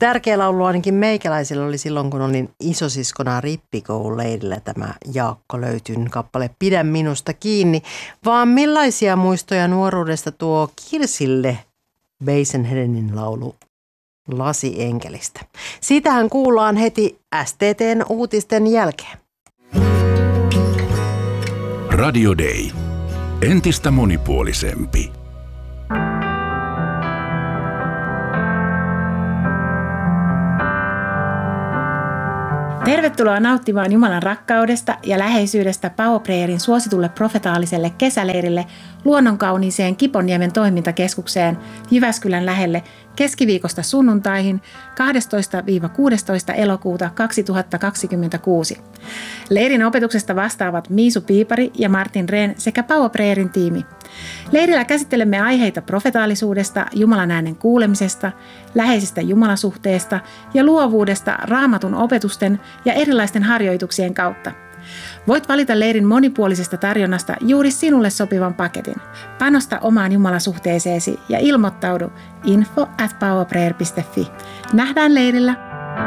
Tärkeä laulu ainakin meikäläisillä oli silloin, kun olin isosiskona rippikoululeirillä tämä Jaakko Löytyn kappale Pidä minusta kiinni. Vaan millaisia muistoja nuoruudesta tuo Kirsille Beisenhedenin laulu Lasi-enkelistä? Siitähän kuullaan heti STT:n uutisten jälkeen. Radio Day. Entistä monipuolisempi. Tervetuloa nauttimaan Jumalan rakkaudesta ja läheisyydestä Power Prayerin suositulle profetaaliselle kesäleirille luonnonkauniiseen Kiponniemen toimintakeskukseen Jyväskylän lähelle keskiviikosta sunnuntaihin 12-16. elokuuta 2026. Leirin opetuksesta vastaavat Miisu Piipari ja Martin Rehn sekä Power Prayerin tiimi. Leirillä käsittelemme aiheita profetaalisuudesta, Jumalan äänen kuulemisesta, läheisestä jumalasuhteesta ja luovuudesta Raamatun opetusten ja erilaisten harjoituksien kautta. Voit valita leirin monipuolisesta tarjonnasta juuri sinulle sopivan paketin. Panosta omaan jumalasuhteeseesi ja ilmoittaudu info@powerprayer.fi. Nähdään leirillä!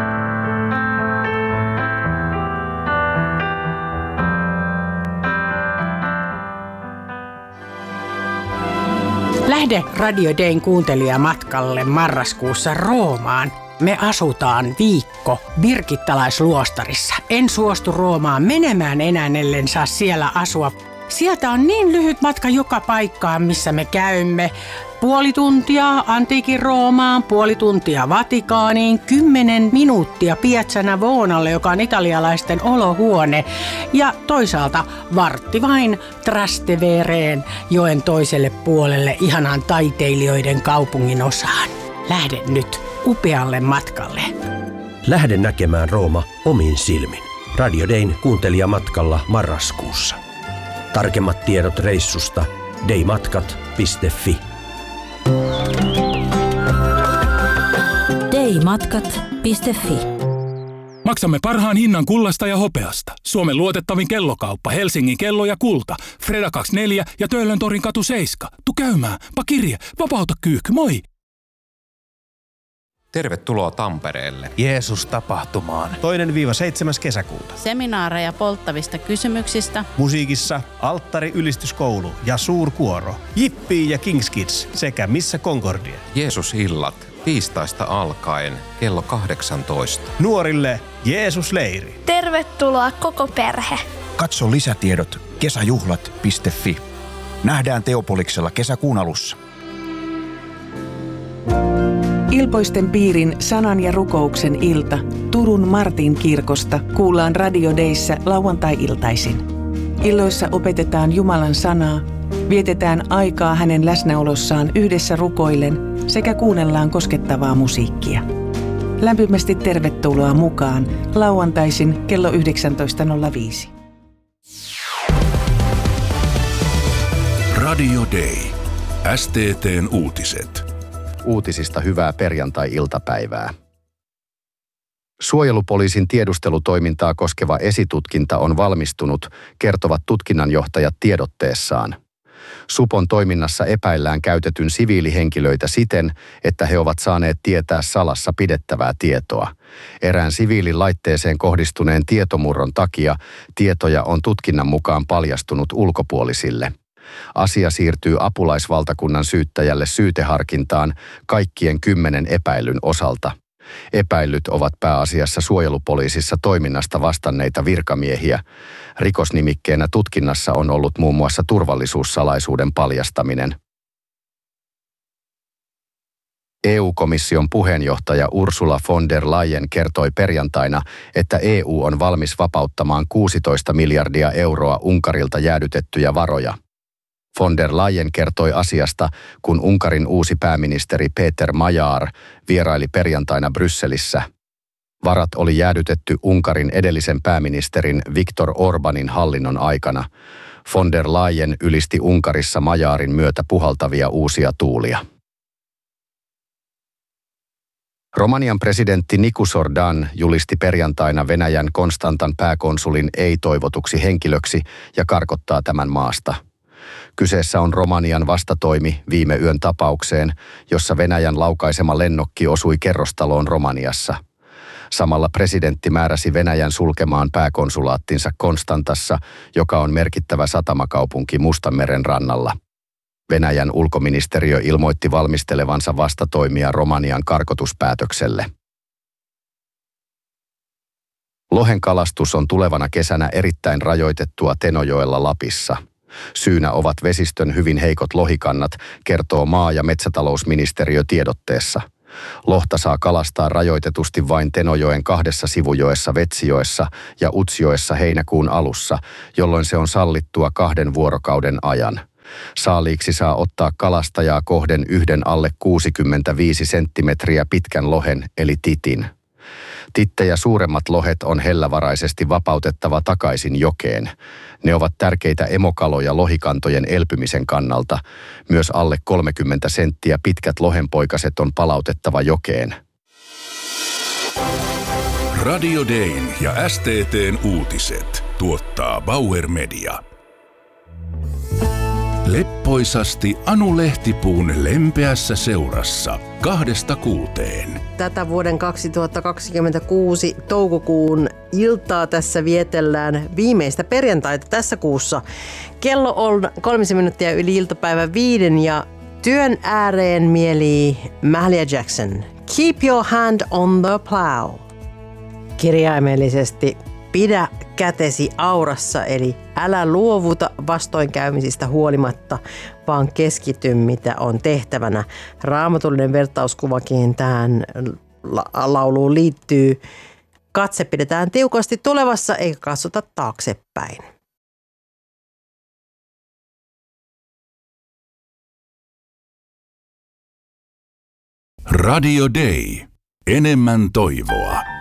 Lähde Radio Dayn kuuntelijamatkalle marraskuussa Roomaan. Me asutaan viikko birkittalaisluostarissa. En suostu Roomaan menemään enää, ellen saa siellä asua. Sieltä on niin lyhyt matka joka paikkaan, missä me käymme. 0,5 tuntia antiikin Roomaan, 0,5 tuntia Vatikaaniin, 10 minuuttia Piazza Navonalle, joka on italialaisten olohuone. Ja toisaalta vartti vain Trastevereen, joen toiselle puolelle, ihanaan taiteilijoiden kaupungin osaan. Lähde nyt upealle matkalle. Lähde näkemään Rooma omin silmin. Radio Dayn kuuntelijamatkalla marraskuussa. Tarkemmat tiedot reissusta daymatkat.fi. daymatkat.fi. Maksamme parhaan hinnan kullasta ja hopeasta. Suomen luotettavin kellokauppa, Helsingin kello ja kulta. Freda 24 ja Töölöntorin katu 7. Tu käymään, pakirje, vapauta kyyhky, moi! Tervetuloa Tampereelle. Jeesus-tapahtumaan. 2-7. kesäkuuta. Seminaareja polttavista kysymyksistä. Musiikissa Alttari-ylistyskoulu ja suurkuoro. Jippii ja Kings Kids sekä Missä Concordia. Jeesus-illat tiistaista alkaen kello 18. Nuorille Jeesus-leiri. Tervetuloa koko perhe. Katso lisätiedot kesäjuhlat.fi. Nähdään Teopoliksella kesäkuun alussa. Ilpoisten piirin sanan ja rukouksen ilta Turun Martin kirkosta kuullaan Radio Dayssä lauantai-iltaisin. Illoissa opetetaan Jumalan sanaa, vietetään aikaa hänen läsnäolossaan yhdessä rukoillen sekä kuunnellaan koskettavaa musiikkia. Lämpimästi tervetuloa mukaan lauantaisin kello 19.05. Radio Day. STT:n uutiset. Uutisista hyvää perjantai-iltapäivää. Suojelupoliisin tiedustelutoimintaa koskeva esitutkinta on valmistunut, kertovat tutkinnanjohtajat tiedotteessaan. Supon toiminnassa epäillään käytetyn siviilihenkilöitä siten, että he ovat saaneet tietää salassa pidettävää tietoa. Erään siviilin laitteeseen kohdistuneen tietomurron takia tietoja on tutkinnan mukaan paljastunut ulkopuolisille. Asia siirtyy apulaisvaltakunnan syyttäjälle syyteharkintaan kaikkien 10 epäilyn osalta. Epäillyt ovat pääasiassa suojelupoliisissa toiminnasta vastanneita virkamiehiä. Rikosnimikkeenä tutkinnassa on ollut muun muassa turvallisuussalaisuuden paljastaminen. EU-komission puheenjohtaja Ursula von der Leyen kertoi perjantaina, että EU on valmis vapauttamaan 16 miljardia euroa Unkarilta jäädytettyjä varoja. Von der Leyen kertoi asiasta, kun Unkarin uusi pääministeri Peter Magyar vieraili perjantaina Brysselissä. Varat oli jäädytetty Unkarin edellisen pääministerin Viktor Orbanin hallinnon aikana. Von der Leyen ylisti Unkarissa Magyarin myötä puhaltavia uusia tuulia. Romanian presidentti Nicu Sordan julisti perjantaina Venäjän Konstantan pääkonsulin ei-toivotuksi henkilöksi ja karkottaa tämän maasta. Kyseessä on Romanian vastatoimi viime yön tapaukseen, jossa Venäjän laukaisema lennokki osui kerrostaloon Romaniassa. Samalla presidentti määräsi Venäjän sulkemaan pääkonsulaattinsa Konstantassa, joka on merkittävä satamakaupunki Mustanmeren rannalla. Venäjän ulkoministeriö ilmoitti valmistelevansa vastatoimia Romanian karkotuspäätökselle. Lohen kalastus on tulevana kesänä erittäin rajoitettua Tenojoella Lapissa. Syynä ovat vesistön hyvin heikot lohikannat, kertoo maa- ja metsätalousministeriö tiedotteessa. Lohta saa kalastaa rajoitetusti vain Tenojoen 2 sivujoessa Vetsijoessa ja Utsjoessa heinäkuun alussa, jolloin se on sallittua 2 vuorokauden ajan. Saaliiksi saa ottaa kalastajaa kohden yhden alle 65 senttimetriä pitkän lohen eli titin. Tittejä suuremmat lohet on hellävaraisesti vapautettava takaisin jokeen. Ne ovat tärkeitä emokaloja lohikantojen elpymisen kannalta. Myös alle 30 senttiä pitkät lohenpoikaset on palautettava jokeen. Radio Dayn ja STT:n uutiset tuottaa Bauer Media. Leppoisasti Anu Lehtipuun lempeässä seurassa 2–6. Tätä vuoden 2026 toukokuun iltaa tässä vietellään viimeistä perjantaita tässä kuussa. Kello on 3 minuuttia yli iltapäivän 5 ja työn ääreen mielii Mahalia Jackson. Keep your hand on the plow. Kirjaimellisesti pidä kätesi aurassa, eli älä luovuta vastoinkäymisistä huolimatta, vaan keskity mitä on tehtävänä. Raamatullinen vertauskuvakin tähän lauluun liittyy. Katse pidetään tiukasti tulevassa eikä katsota taaksepäin. Radio Day. Enemmän toivoa.